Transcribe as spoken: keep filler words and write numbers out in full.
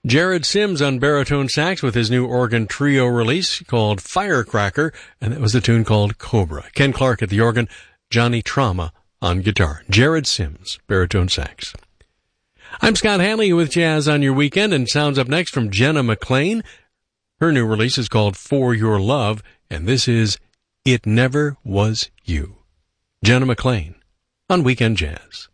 Jared Sims on baritone sax with his new organ trio release called Firecracker, and that was a tune called Cobra. Ken Clark at the organ, Johnny Trauma on guitar. Jared Sims, baritone sax. I'm Scott Hanley with Jazz on Your Weekend, and sounds up next from Jenna McLean. Her new release is called For Your Love, and this is It Never Was You. Jenna McLean on Weekend Jazz.